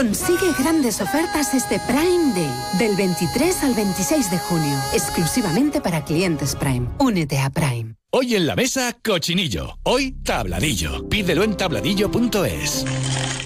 Consigue grandes ofertas este Prime Day, del 23 al 26 de junio, exclusivamente para clientes Prime. Únete a Prime. Hoy en la mesa, cochinillo. Hoy, tabladillo. Pídelo en tabladillo.es.